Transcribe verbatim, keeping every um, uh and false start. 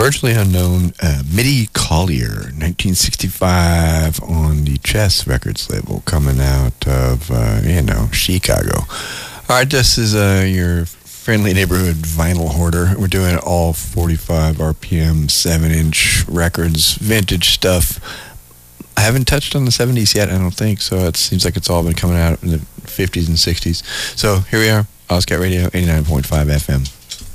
virtually unknown uh, Mitty Collier, nineteen sixty-five on the Chess Records label, coming out of, uh, you know, Chicago. All right, this is uh, your friendly neighborhood vinyl hoarder. We're doing all forty-five R P M, seven inch records, vintage stuff. I haven't touched on the seventies yet, I don't think, so it seems like it's all been coming out in the fifties and sixties. So here we are, Ozcat Radio, eighty-nine point five F M.